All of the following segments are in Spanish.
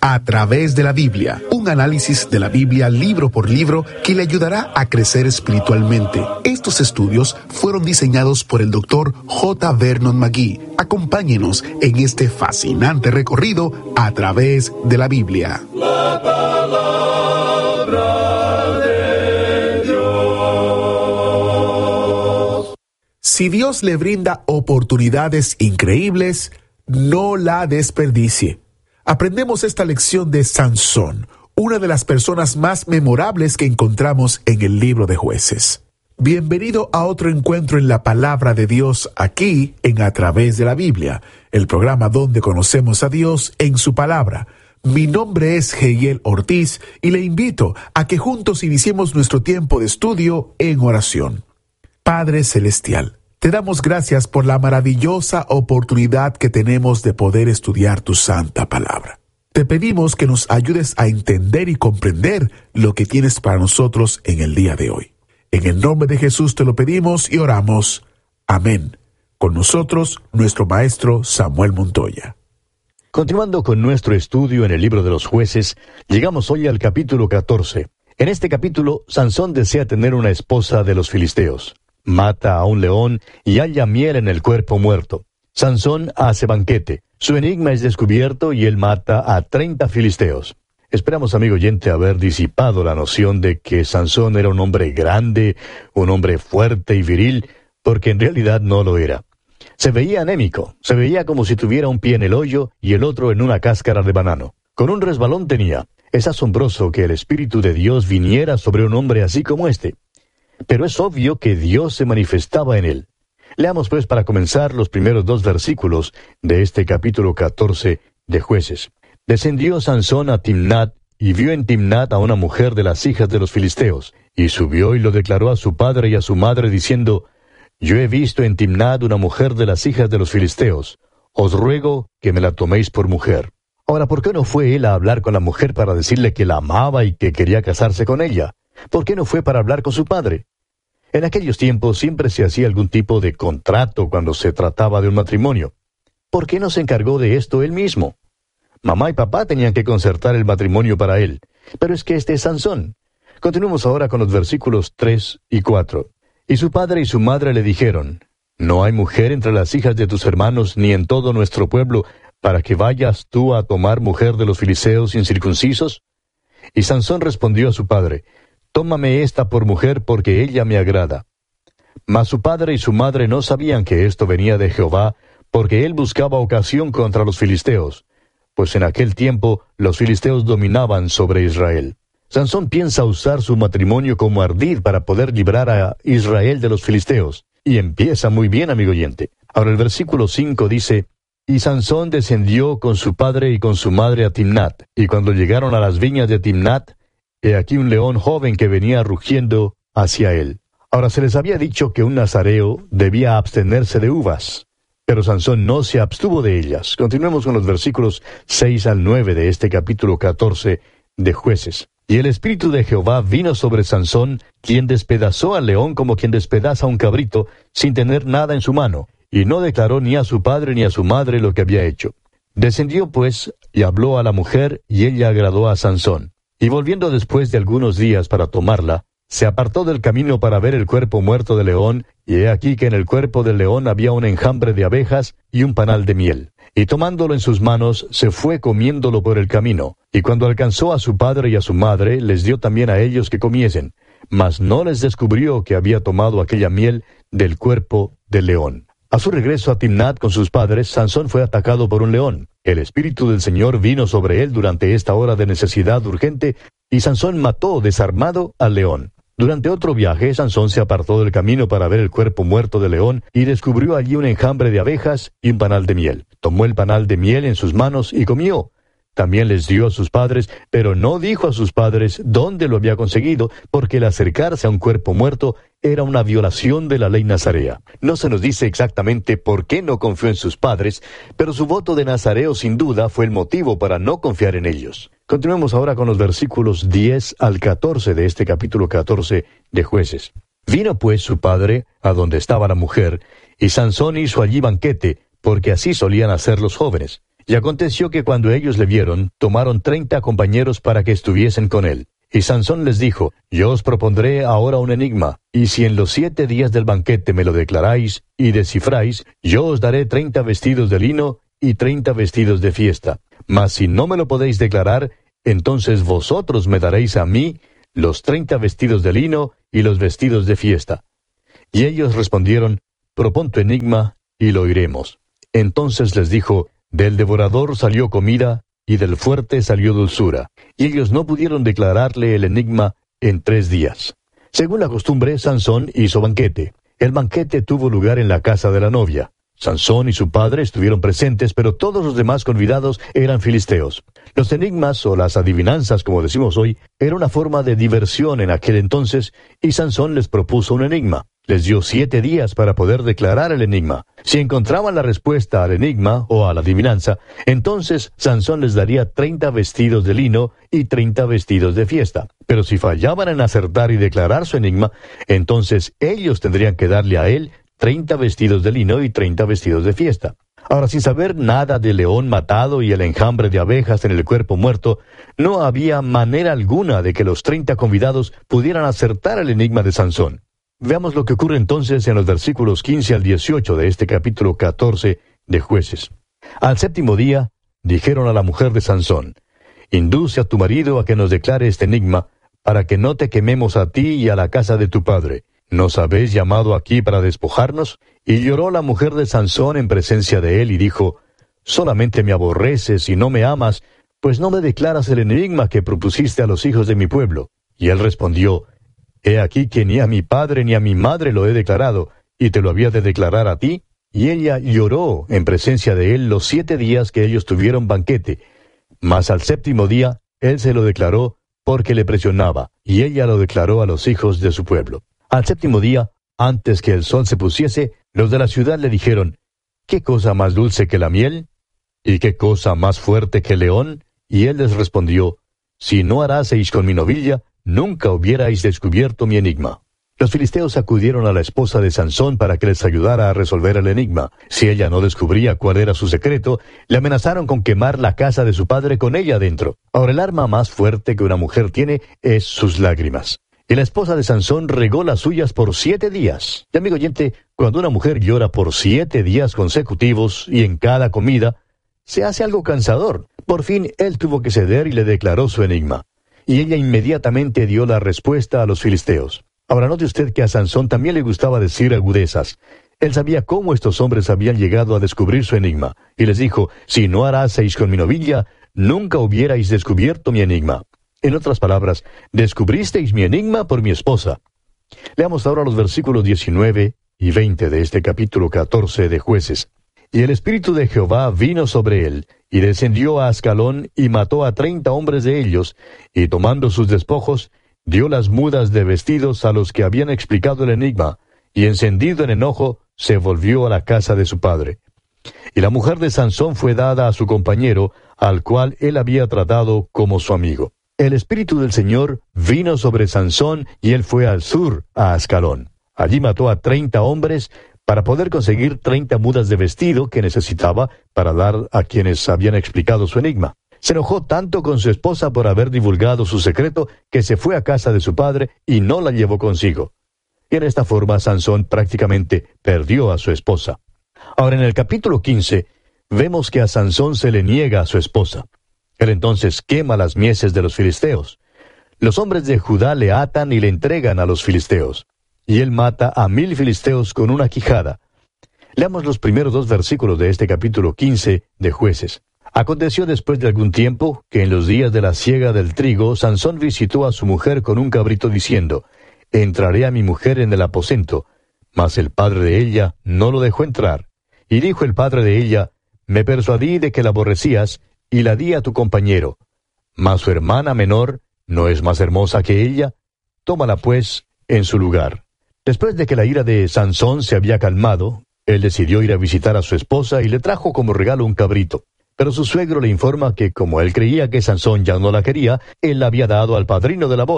A través de la Biblia, un análisis de la Biblia libro por libro que le ayudará a crecer espiritualmente. Estos estudios fueron diseñados por el Dr. J. Vernon McGee. Acompáñenos en este fascinante recorrido a través de la Biblia. La palabra de Dios. Si Dios le brinda oportunidades increíbles, no la desperdicie. Aprendemos esta lección de Sansón, una de las personas más memorables que encontramos en el libro de Jueces. Bienvenido a otro encuentro en la palabra de Dios aquí en A Través de la Biblia, el programa donde conocemos a Dios en su palabra. Mi nombre es Heiel Ortiz y le invito a que juntos iniciemos nuestro tiempo de estudio en oración. Padre Celestial, te damos gracias por la maravillosa oportunidad que tenemos de poder estudiar tu santa palabra. Te pedimos que nos ayudes a entender y comprender lo que tienes para nosotros en el día de hoy. En el nombre de Jesús te lo pedimos y oramos. Amén. Con nosotros, nuestro maestro Samuel Montoya. Continuando con nuestro estudio en el libro de los Jueces, llegamos hoy al capítulo 14. En este capítulo, Sansón desea tener una esposa de los filisteos. Mata a un león y halla miel en el cuerpo muerto. Sansón hace banquete. Su enigma es descubierto y él mata a 30 filisteos. Esperamos, amigo oyente, haber disipado la noción de que Sansón era un hombre grande, un hombre fuerte y viril, porque en realidad no lo era. Se veía anémico, se veía como si tuviera un pie en el hoyo y el otro en una cáscara de banano. Con un resbalón tenía. Es asombroso que el Espíritu de Dios viniera sobre un hombre así como este. Pero es obvio que Dios se manifestaba en él. Leamos pues para comenzar los primeros 2 versículos de este capítulo 14 de Jueces. Descendió Sansón a Timnat, y vio en Timnat a una mujer de las hijas de los filisteos, y subió y lo declaró a su padre y a su madre, diciendo: Yo he visto en Timnat una mujer de las hijas de los filisteos. Os ruego que me la toméis por mujer. Ahora, ¿por qué no fue él a hablar con la mujer para decirle que la amaba y que quería casarse con ella? ¿Por qué no fue para hablar con su padre? En aquellos tiempos siempre se hacía algún tipo de contrato cuando se trataba de un matrimonio. ¿Por qué no se encargó de esto él mismo? Mamá y papá tenían que concertar el matrimonio para él. Pero es que este es Sansón. Continuemos ahora con los versículos 3 y 4. Y su padre y su madre le dijeron: ¿No hay mujer entre las hijas de tus hermanos ni en todo nuestro pueblo para que vayas tú a tomar mujer de los filisteos incircuncisos? Y Sansón respondió a su padre: Tómame esta por mujer, porque ella me agrada. Mas su padre y su madre no sabían que esto venía de Jehová, porque él buscaba ocasión contra los filisteos, pues en aquel tiempo los filisteos dominaban sobre Israel. Sansón piensa usar su matrimonio como ardid para poder librar a Israel de los filisteos. Y empieza muy bien, amigo oyente. Ahora el versículo 5 dice: Y Sansón descendió con su padre y con su madre a Timnat, y cuando llegaron a las viñas de Timnat, he aquí un león joven que venía rugiendo hacia él. Ahora se les había dicho que un nazareo debía abstenerse de uvas, pero Sansón no se abstuvo de ellas. Continuemos con los versículos 6 al 9 de este capítulo 14 de Jueces. Y el Espíritu de Jehová vino sobre Sansón, quien despedazó al león como quien despedaza un cabrito, sin tener nada en su mano, y no declaró ni a su padre ni a su madre lo que había hecho. Descendió pues, y habló a la mujer, y ella agradó a Sansón. Y volviendo después de algunos días para tomarla, se apartó del camino para ver el cuerpo muerto del león, y he aquí que en el cuerpo del león había un enjambre de abejas y un panal de miel. Y tomándolo en sus manos, se fue comiéndolo por el camino. Y cuando alcanzó a su padre y a su madre, les dio también a ellos que comiesen. Mas no les descubrió que había tomado aquella miel del cuerpo del león. A su regreso a Timnat con sus padres, Sansón fue atacado por un león. El Espíritu del Señor vino sobre él durante esta hora de necesidad urgente, y Sansón mató desarmado al león. Durante otro viaje, Sansón se apartó del camino para ver el cuerpo muerto del león, y descubrió allí un enjambre de abejas y un panal de miel. Tomó el panal de miel en sus manos y comió. También les dio a sus padres, pero no dijo a sus padres dónde lo había conseguido, porque el acercarse a un cuerpo muerto era una violación de la ley nazarea. No se nos dice exactamente por qué no confió en sus padres, pero su voto de nazareo sin duda fue el motivo para no confiar en ellos. Continuemos ahora con los versículos 10 al 14 de este capítulo 14 de Jueces. Vino pues su padre a donde estaba la mujer, y Sansón hizo allí banquete, porque así solían hacer los jóvenes. Y aconteció que cuando ellos le vieron, tomaron 30 compañeros para que estuviesen con él. Y Sansón les dijo, yo os propondré ahora un enigma, y si en los 7 días del banquete me lo declaráis y descifráis, yo os daré 30 vestidos de lino y 30 vestidos de fiesta. Mas si no me lo podéis declarar, entonces vosotros me daréis a mí los 30 vestidos de lino y los vestidos de fiesta. Y ellos respondieron, propón tu enigma, y lo oiremos. Entonces les dijo, del devorador salió comida, y del fuerte salió dulzura. Y ellos no pudieron declararle el enigma en 3 días. Según la costumbre, Sansón hizo banquete. El banquete tuvo lugar en la casa de la novia. Sansón y su padre estuvieron presentes, pero todos los demás convidados eran filisteos. Los enigmas, o las adivinanzas, como decimos hoy, era una forma de diversión en aquel entonces, y Sansón les propuso un enigma. Les dio 7 días para poder declarar el enigma. Si encontraban la respuesta al enigma o a la adivinanza, entonces Sansón les daría 30 vestidos de lino y 30 vestidos de fiesta. Pero si fallaban en acertar y declarar su enigma, entonces ellos tendrían que darle a él 30 vestidos de lino y 30 vestidos de fiesta. Ahora, sin saber nada del león matado y el enjambre de abejas en el cuerpo muerto, no había manera alguna de que los 30 convidados pudieran acertar el enigma de Sansón. Veamos lo que ocurre entonces en los versículos 15 al 18 de este capítulo 14 de Jueces. Al 7º día, dijeron a la mujer de Sansón, induce a tu marido a que nos declare este enigma, para que no te quememos a ti y a la casa de tu padre. ¿Nos habéis llamado aquí para despojarnos? Y lloró la mujer de Sansón en presencia de él y dijo, solamente me aborreces y no me amas, pues no me declaras el enigma que propusiste a los hijos de mi pueblo. Y él respondió, he aquí que ni a mi padre ni a mi madre lo he declarado, y te lo había de declarar a ti. Y ella lloró en presencia de él los 7 días que ellos tuvieron banquete. Mas al 7º día, él se lo declaró porque le presionaba, y ella lo declaró a los hijos de su pueblo. Al 7º día, antes que el sol se pusiese, los de la ciudad le dijeron, ¿qué cosa más dulce que la miel? ¿Y qué cosa más fuerte que el león? Y él les respondió, si no haraseis con mi novilla, nunca hubierais descubierto mi enigma. Los filisteos acudieron a la esposa de Sansón para que les ayudara a resolver el enigma. Si ella no descubría cuál era su secreto, le amenazaron con quemar la casa de su padre con ella adentro. Ahora, el arma más fuerte que una mujer tiene es sus lágrimas. Y la esposa de Sansón regó las suyas por 7 días. Y amigo oyente, cuando una mujer llora por 7 días consecutivos y en cada comida, se hace algo cansador. Por fin él tuvo que ceder y le declaró su enigma. Y ella inmediatamente dio la respuesta a los filisteos. Ahora note usted que a Sansón también le gustaba decir agudezas. Él sabía cómo estos hombres habían llegado a descubrir su enigma. Y les dijo, si no haraseis con mi novilla, nunca hubierais descubierto mi enigma. En otras palabras, descubristeis mi enigma por mi esposa. Leamos ahora los versículos 19 y 20 de este capítulo 14 de Jueces. Y el Espíritu de Jehová vino sobre él, y descendió a Ascalón, y mató a 30 hombres de ellos, y tomando sus despojos, dio las mudas de vestidos a los que habían explicado el enigma, y encendido en enojo, se volvió a la casa de su padre. Y la mujer de Sansón fue dada a su compañero, al cual él había tratado como su amigo. El Espíritu del Señor vino sobre Sansón, y él fue al sur, a Ascalón. Allí mató a 30 hombres, para poder conseguir 30 mudas de vestido que necesitaba para dar a quienes habían explicado su enigma. Se enojó tanto con su esposa por haber divulgado su secreto que se fue a casa de su padre y no la llevó consigo. Y en esta forma Sansón prácticamente perdió a su esposa. Ahora en el capítulo 15 vemos que a Sansón se le niega a su esposa. Él entonces quema las mieses de los filisteos. Los hombres de Judá le atan y le entregan a los filisteos. Y él mata a 1000 filisteos con una quijada. Leamos los primeros 2 versículos de este capítulo 15 de Jueces. Aconteció después de algún tiempo, que en los días de la siega del trigo, Sansón visitó a su mujer con un cabrito diciendo, entraré a mi mujer en el aposento. Mas el padre de ella no lo dejó entrar. Y dijo el padre de ella, me persuadí de que la aborrecías, y la di a tu compañero. Mas su hermana menor, ¿no es más hermosa que ella? Tómala pues en su lugar. Después de que la ira de Sansón se había calmado, él decidió ir a visitar a su esposa y le trajo como regalo un cabrito. Pero su suegro le informa que como él creía que Sansón ya no la quería, él la había dado al padrino de la boda.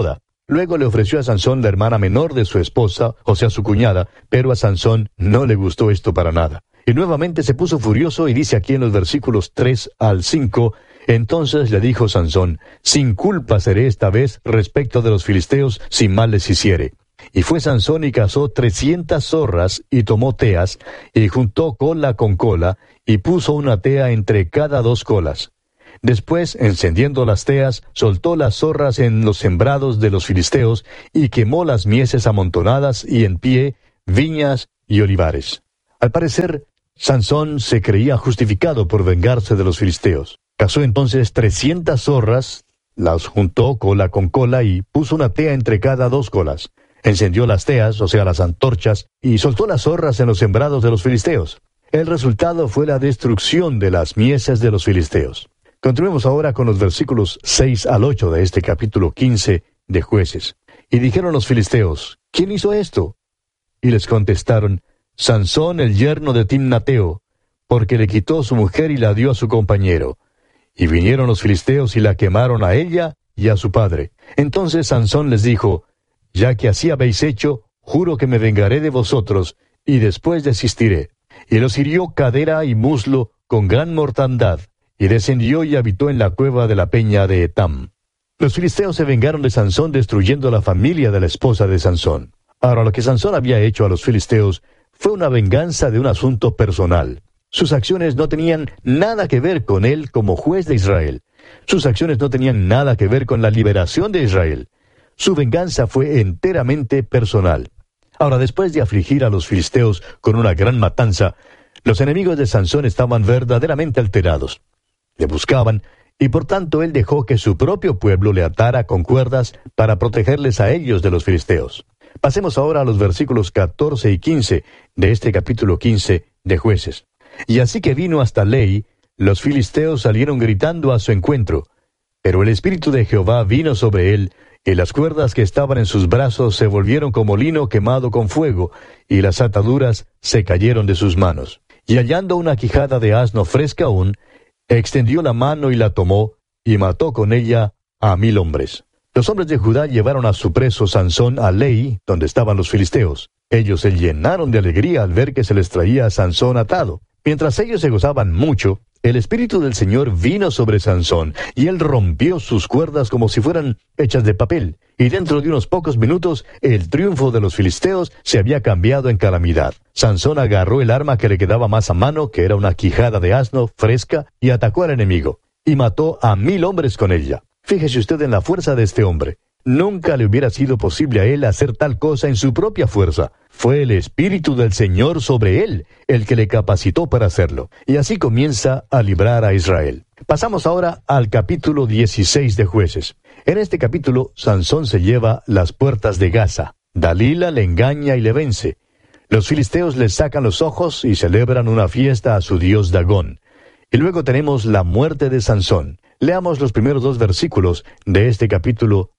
Luego le ofreció a Sansón la hermana menor de su esposa, o sea, su cuñada, pero a Sansón no le gustó esto para nada. Y nuevamente se puso furioso y dice aquí en los versículos 3 al 5, entonces le dijo Sansón, sin culpa seré esta vez respecto de los filisteos, si mal les hiciere. Y fue Sansón y cazó 300 zorras, y tomó teas, y juntó cola con cola, y puso una tea entre cada 2 colas. Después, encendiendo las teas, soltó las zorras en los sembrados de los filisteos, y quemó las mieses amontonadas y en pie, viñas y olivares. Al parecer, Sansón se creía justificado por vengarse de los filisteos. Cazó entonces 300 zorras, las juntó cola con cola, y puso una tea entre cada 2 colas. Encendió las teas, o sea, las antorchas, y soltó las zorras en los sembrados de los filisteos. El resultado fue la destrucción de las mieses de los filisteos. Continuemos ahora con los versículos 6 al 8 de este capítulo 15 de Jueces. Y dijeron los filisteos, ¿quién hizo esto? Y les contestaron, Sansón el yerno de Timnateo, porque le quitó su mujer y la dio a su compañero. Y vinieron los filisteos y la quemaron a ella y a su padre. Entonces Sansón les dijo, ya que así habéis hecho, juro que me vengaré de vosotros, y después desistiré. Y los hirió cadera y muslo con gran mortandad, y descendió y habitó en la cueva de la peña de Etam. Los filisteos se vengaron de Sansón destruyendo la familia de la esposa de Sansón. Ahora, lo que Sansón había hecho a los filisteos fue una venganza de un asunto personal. Sus acciones no tenían nada que ver con él como juez de Israel. Sus acciones no tenían nada que ver con la liberación de Israel. Su venganza fue enteramente personal. Ahora, después de afligir a los filisteos con una gran matanza, los enemigos de Sansón estaban verdaderamente alterados. Le buscaban, y por tanto él dejó que su propio pueblo le atara con cuerdas para protegerles a ellos de los filisteos. Pasemos ahora a los versículos 14 y 15 de este capítulo 15 de Jueces. Y así que vino hasta Lei, los filisteos salieron gritando a su encuentro, pero el Espíritu de Jehová vino sobre él, y las cuerdas que estaban en sus brazos se volvieron como lino quemado con fuego, y las ataduras se cayeron de sus manos. Y hallando una quijada de asno fresca aún, extendió la mano y la tomó, y mató con ella a 1000 hombres. Los hombres de Judá llevaron a su preso Sansón a Lei, donde estaban los filisteos. Ellos se llenaron de alegría al ver que se les traía a Sansón atado. Mientras ellos se gozaban mucho, el Espíritu del Señor vino sobre Sansón, y él rompió sus cuerdas como si fueran hechas de papel. Y dentro de unos pocos minutos, el triunfo de los filisteos se había cambiado en calamidad. Sansón agarró el arma que le quedaba más a mano, que era una quijada de asno fresca, y atacó al enemigo, y mató a 1000 hombres con ella. Fíjese usted en la fuerza de este hombre. Nunca le hubiera sido posible a él hacer tal cosa en su propia fuerza. Fue el Espíritu del Señor sobre él el que le capacitó para hacerlo. Y así comienza a librar a Israel. Pasamos ahora al capítulo 16 de Jueces. En este capítulo, Sansón se lleva las puertas de Gaza. Dalila le engaña y le vence. Los filisteos le sacan los ojos y celebran una fiesta a su dios Dagón. Y luego tenemos la muerte de Sansón. Leamos los primeros 2 versículos de este capítulo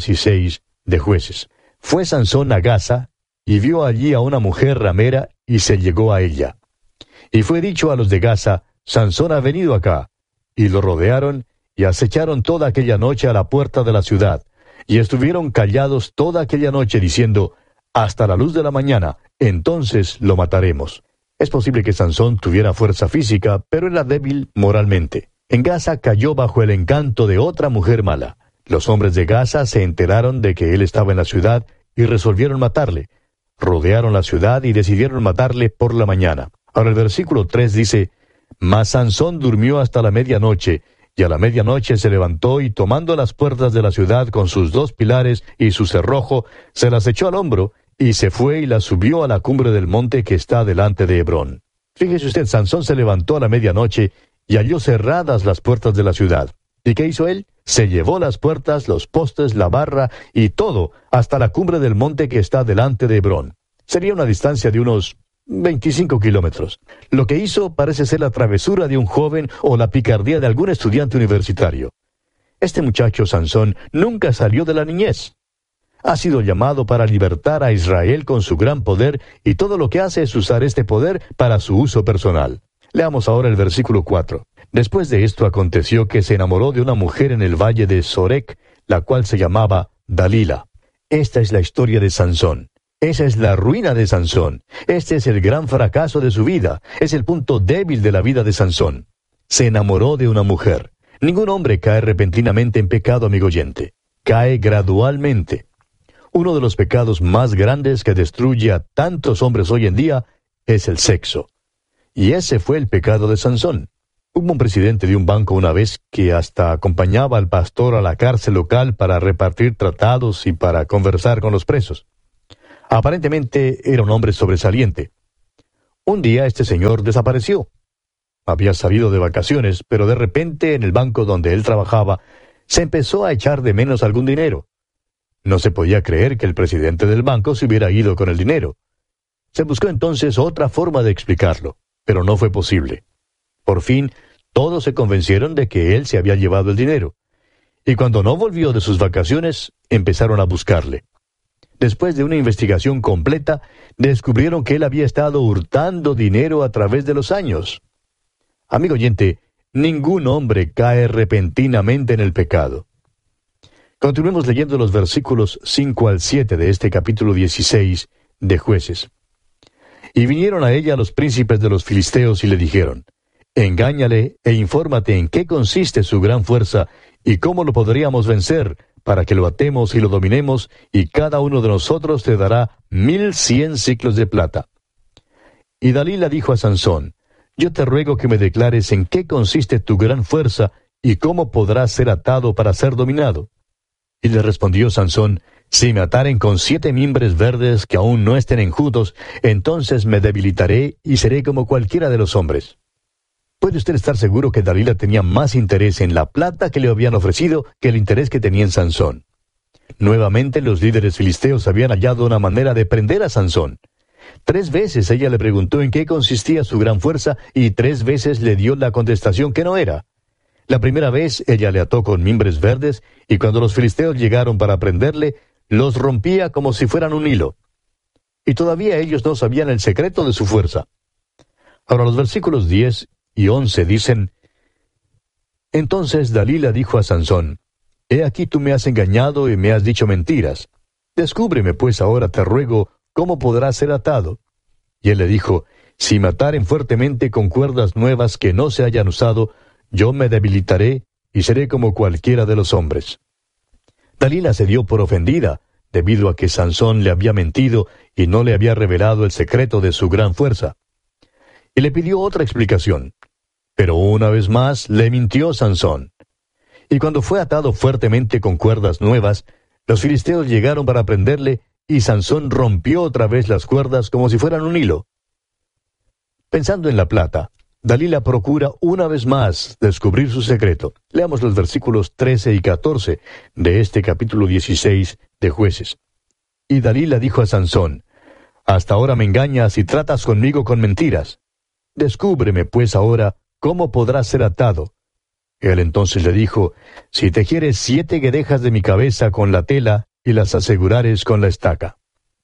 16 de Jueces. Fue Sansón a Gaza, y vio allí a una mujer ramera, y se llegó a ella. Y fue dicho a los de Gaza, Sansón ha venido acá. Y lo rodearon, y acecharon toda aquella noche a la puerta de la ciudad. Y estuvieron callados toda aquella noche, diciendo, hasta la luz de la mañana, entonces lo mataremos. Es posible que Sansón tuviera fuerza física, pero era débil moralmente. En Gaza cayó bajo el encanto de otra mujer mala. Los hombres de Gaza se enteraron de que él estaba en la ciudad y resolvieron matarle. Rodearon la ciudad y decidieron matarle por la mañana. Ahora el versículo 3 dice, mas Sansón durmió hasta la medianoche, y a la medianoche se levantó y tomando las puertas de la ciudad con sus 2 pilares y su cerrojo, se las echó al hombro, y se fue y las subió a la cumbre del monte que está delante de Hebrón. Fíjese usted, Sansón se levantó a la medianoche y halló cerradas las puertas de la ciudad. ¿Y qué hizo él? Se llevó las puertas, los postes, la barra y todo hasta la cumbre del monte que está delante de Hebrón. Sería una distancia de unos 25 kilómetros. Lo que hizo parece ser la travesura de un joven o la picardía de algún estudiante universitario. Este muchacho Sansón nunca salió de la niñez. Ha sido llamado para libertar a Israel con su gran poder, y todo lo que hace es usar este poder para su uso personal. Leamos ahora el versículo 4. Después de esto aconteció que se enamoró de una mujer en el valle de Sorek, la cual se llamaba Dalila. Esta es la historia de Sansón. Esa es la ruina de Sansón. Este es el gran fracaso de su vida. Es el punto débil de la vida de Sansón. Se enamoró de una mujer. Ningún hombre cae repentinamente en pecado, amigo oyente. Cae gradualmente. Uno de los pecados más grandes que destruye a tantos hombres hoy en día es el sexo. Y ese fue el pecado de Sansón. Hubo un presidente de un banco una vez que hasta acompañaba al pastor a la cárcel local para repartir tratados y para conversar con los presos. Aparentemente era un hombre sobresaliente. Un día este señor desapareció. Había salido de vacaciones, pero de repente en el banco donde él trabajaba se empezó a echar de menos algún dinero. No se podía creer que el presidente del banco se hubiera ido con el dinero. Se buscó entonces otra forma de explicarlo, pero no fue posible. Por fin, todos se convencieron de que él se había llevado el dinero. Y cuando no volvió de sus vacaciones, empezaron a buscarle. Después de una investigación completa, descubrieron que él había estado hurtando dinero a través de los años. Amigo oyente, ningún hombre cae repentinamente en el pecado. Continuemos leyendo los versículos 5 al 7 de este capítulo 16 de Jueces. Y vinieron a ella los príncipes de los filisteos y le dijeron: engáñale e infórmate en qué consiste su gran fuerza y cómo lo podríamos vencer, para que lo atemos y lo dominemos, y cada uno de nosotros te dará 1100 siclos de plata. Y Dalila dijo a Sansón: yo te ruego que me declares en qué consiste tu gran fuerza y cómo podrás ser atado para ser dominado. Y le respondió Sansón: si me ataren con 7 mimbres verdes que aún no estén enjutos, entonces me debilitaré y seré como cualquiera de los hombres. Puede usted estar seguro que Dalila tenía más interés en la plata que le habían ofrecido que el interés que tenía en Sansón. Nuevamente los líderes filisteos habían hallado una manera de prender a Sansón. 3 veces ella le preguntó en qué consistía su gran fuerza y 3 veces le dio la contestación que no era. La primera vez ella le ató con mimbres verdes y cuando los filisteos llegaron para prenderle, los rompía como si fueran un hilo. Y todavía ellos no sabían el secreto de su fuerza. Ahora los versículos 10 y 11 dicen: entonces Dalila dijo a Sansón: he aquí tú me has engañado y me has dicho mentiras. Descúbreme pues ahora, te ruego, cómo podrás ser atado. Y él le dijo: si me ataren fuertemente con cuerdas nuevas que no se hayan usado, yo me debilitaré y seré como cualquiera de los hombres. Dalila se dio por ofendida, debido a que Sansón le había mentido y no le había revelado el secreto de su gran fuerza. Y le pidió otra explicación. Pero una vez más le mintió Sansón. Y cuando fue atado fuertemente con cuerdas nuevas, los filisteos llegaron para prenderle, y Sansón rompió otra vez las cuerdas como si fueran un hilo. Pensando en la plata, Dalila procura una vez más descubrir su secreto. Leamos los versículos 13 y 14 de este capítulo 16 de Jueces. Y Dalila dijo a Sansón: hasta ahora me engañas y tratas conmigo con mentiras. Descúbreme pues ahora cómo podrás ser atado. Él entonces le dijo: si tejieres 7 guedejas de mi cabeza con la tela y las asegurares con la estaca.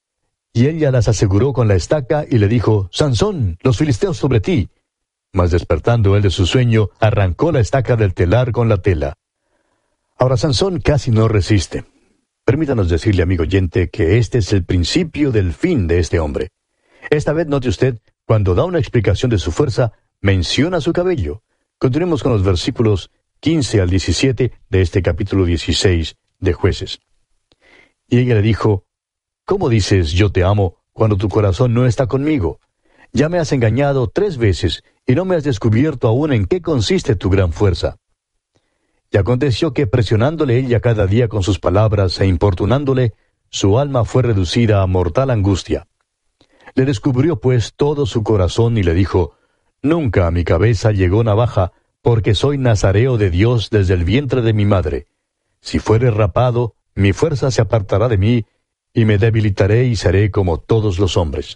Y ella las aseguró con la estaca y le dijo: Sansón, los filisteos sobre ti. Mas despertando él de su sueño, arrancó la estaca del telar con la tela. Ahora Sansón casi no resiste. Permítanos decirle, amigo oyente, que este es el principio del fin de este hombre. Esta vez note usted, cuando da una explicación de su fuerza, menciona su cabello. Continuemos con los versículos 15 al 17 de este capítulo 16 de Jueces. Y ella le dijo: ¿cómo dices yo te amo cuando tu corazón no está conmigo? Ya me has engañado 3 veces y no me has descubierto aún en qué consiste tu gran fuerza. Y aconteció que presionándole ella cada día con sus palabras e importunándole, su alma fue reducida a mortal angustia. Le descubrió pues todo su corazón y le dijo: nunca a mi cabeza llegó navaja, porque soy nazareo de Dios desde el vientre de mi madre. Si fuere rapado, mi fuerza se apartará de mí, y me debilitaré y seré como todos los hombres.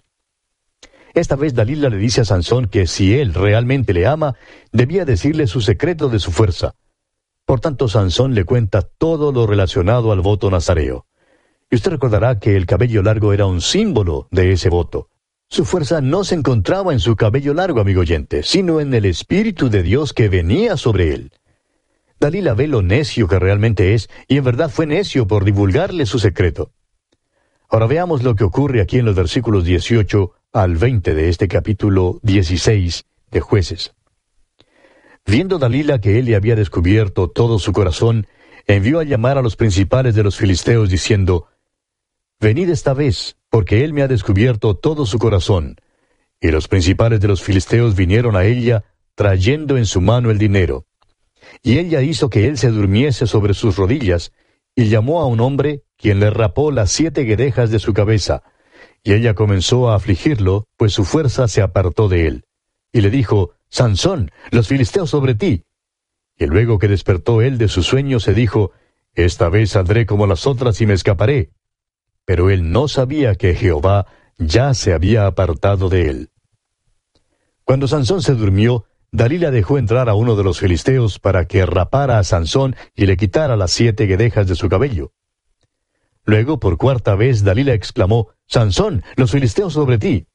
Esta vez Dalila le dice a Sansón que si él realmente le ama, debía decirle su secreto de su fuerza. Por tanto, Sansón le cuenta todo lo relacionado al voto nazareo. Y usted recordará que el cabello largo era un símbolo de ese voto. Su fuerza no se encontraba en su cabello largo, amigo oyente, sino en el Espíritu de Dios que venía sobre él. Dalila ve lo necio que realmente es, y en verdad fue necio por divulgarle su secreto. Ahora veamos lo que ocurre aquí en los versículos 18 al 20 de este capítulo 16 de Jueces. Viendo Dalila que él le había descubierto todo su corazón, envió a llamar a los principales de los filisteos, diciendo: Venid esta vez, porque él me ha descubierto todo su corazón. Y los principales de los filisteos vinieron a ella, trayendo en su mano el dinero. Y ella hizo que él se durmiese sobre sus rodillas, y llamó a un hombre, quien le rapó las 7 guedejas de su cabeza. Y ella comenzó a afligirlo, pues su fuerza se apartó de él. Y le dijo: Sansón, los filisteos sobre ti. Y luego que despertó él de su sueño, se dijo: Esta vez saldré como las otras y me escaparé. Pero él no sabía que Jehová ya se había apartado de él. Cuando Sansón se durmió, Dalila dejó entrar a uno de los filisteos para que rapara a Sansón y le quitara las 7 guedejas de su cabello. Luego, por 4ª vez, Dalila exclamó: Sansón, los filisteos sobre ti.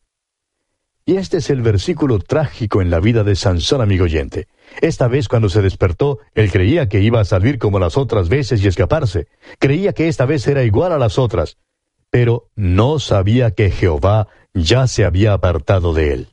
Y este es el versículo trágico en la vida de Sansón, amigo oyente. Esta vez, cuando se despertó, él creía que iba a salir como las otras veces y escaparse. Creía que esta vez era igual a las otras. Pero no sabía que Jehová ya se había apartado de él.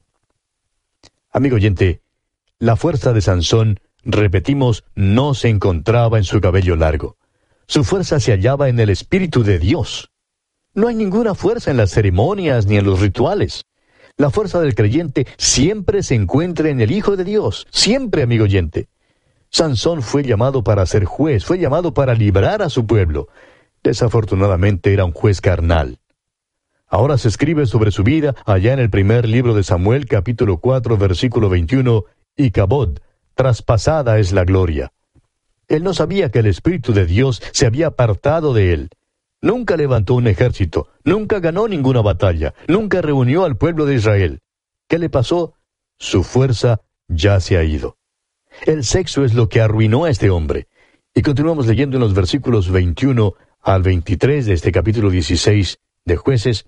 Amigo oyente, la fuerza de Sansón, repetimos, no se encontraba en su cabello largo. Su fuerza se hallaba en el Espíritu de Dios. No hay ninguna fuerza en las ceremonias ni en los rituales. La fuerza del creyente siempre se encuentra en el Hijo de Dios. Siempre, amigo oyente. Sansón fue llamado para ser juez, fue llamado para librar a su pueblo. Desafortunadamente era un juez carnal. Ahora se escribe sobre su vida allá en el primer libro de Samuel, capítulo 4, versículo 21, y Cabod, traspasada es la gloria. Él no sabía que el Espíritu de Dios se había apartado de él. Nunca levantó un ejército, nunca ganó ninguna batalla, nunca reunió al pueblo de Israel. ¿Qué le pasó? Su fuerza ya se ha ido. El sexo es lo que arruinó a este hombre. Y continuamos leyendo en los versículos 21 al 23 de este capítulo 16 de Jueces.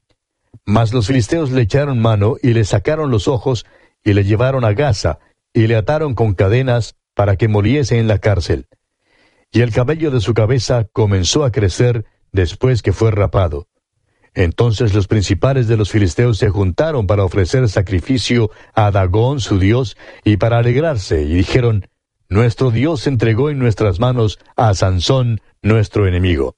Mas los filisteos le echaron mano y le sacaron los ojos y le llevaron a Gaza y le ataron con cadenas para que muriese en la cárcel. Y el cabello de su cabeza comenzó a crecer después que fue rapado. Entonces los principales de los filisteos se juntaron para ofrecer sacrificio a Dagón su dios y para alegrarse, y dijeron: Nuestro Dios entregó en nuestras manos a Sansón, nuestro enemigo.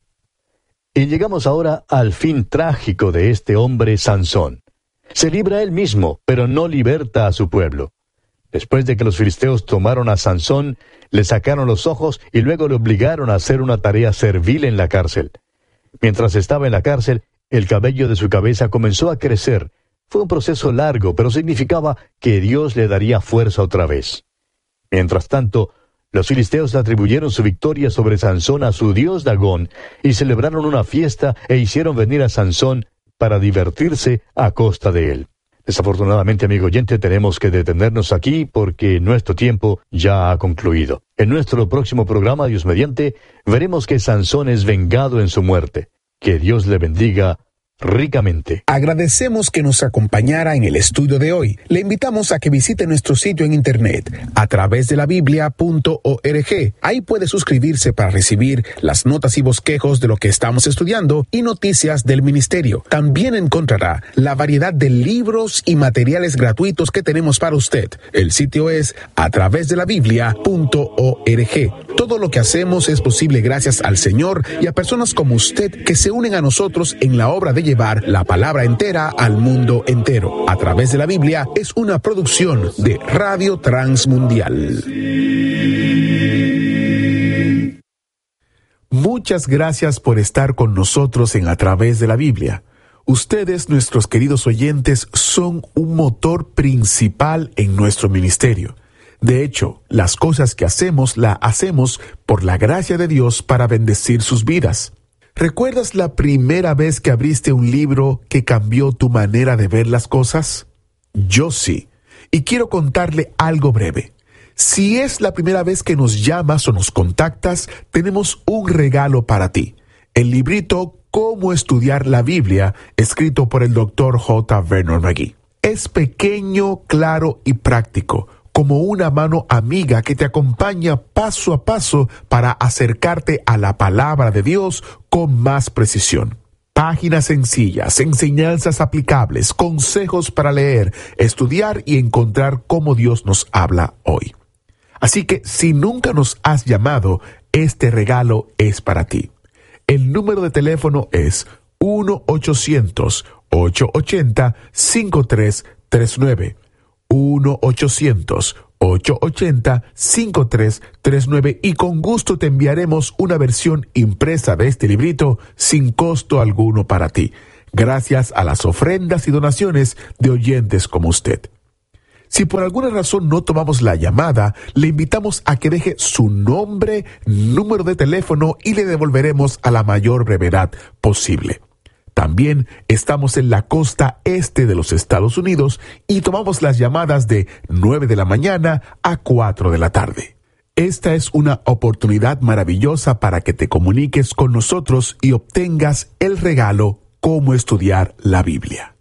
Y llegamos ahora al fin trágico de este hombre Sansón. Se libra él mismo, pero no liberta a su pueblo. Después de que los filisteos tomaron a Sansón, le sacaron los ojos y luego le obligaron a hacer una tarea servil en la cárcel. Mientras estaba en la cárcel, el cabello de su cabeza comenzó a crecer. Fue un proceso largo, pero significaba que Dios le daría fuerza otra vez. Mientras tanto, los filisteos atribuyeron su victoria sobre Sansón a su dios Dagón y celebraron una fiesta e hicieron venir a Sansón para divertirse a costa de él. Desafortunadamente, amigo oyente, tenemos que detenernos aquí porque nuestro tiempo ya ha concluido. En nuestro próximo programa, Dios mediante, veremos que Sansón es vengado en su muerte. Que Dios le bendiga ricamente. Agradecemos que nos acompañara en el estudio de hoy. Le invitamos a que visite nuestro sitio en internet a través de la biblia.org. Ahí puede suscribirse para recibir las notas y bosquejos de lo que estamos estudiando y noticias del ministerio. También encontrará la variedad de libros y materiales gratuitos que tenemos para usted. El sitio es a través de la biblia.org. Todo lo que hacemos es posible gracias al Señor y a personas como usted que se unen a nosotros en la obra de llevar la palabra entera al mundo entero. A través de la Biblia es una producción de Radio Transmundial. Muchas gracias por estar con nosotros en A Través de la Biblia. Ustedes, nuestros queridos oyentes, son un motor principal en nuestro ministerio. De hecho, las cosas que hacemos, las hacemos por la gracia de Dios para bendecir sus vidas. ¿Recuerdas la primera vez que abriste un libro que cambió tu manera de ver las cosas? Yo sí. Y quiero contarle algo breve. Si es la primera vez que nos llamas o nos contactas, tenemos un regalo para ti. El librito Cómo estudiar la Biblia, escrito por el Dr. J. Vernon McGee. Es pequeño, claro y práctico, como una mano amiga que te acompaña paso a paso para acercarte a la palabra de Dios con más precisión. Páginas sencillas, enseñanzas aplicables, consejos para leer, estudiar y encontrar cómo Dios nos habla hoy. Así que si nunca nos has llamado, este regalo es para ti. El número de teléfono es 1-800-880-5339. 1-800-880-5339 y con gusto te enviaremos una versión impresa de este librito sin costo alguno para ti, gracias a las ofrendas y donaciones de oyentes como usted. Si por alguna razón no tomamos la llamada, le invitamos a que deje su nombre, número de teléfono y le devolveremos a la mayor brevedad posible. También estamos en la costa este de los Estados Unidos y tomamos las llamadas de 9 de la mañana a 4 de la tarde. Esta es una oportunidad maravillosa para que te comuniques con nosotros y obtengas el regalo Cómo estudiar la Biblia.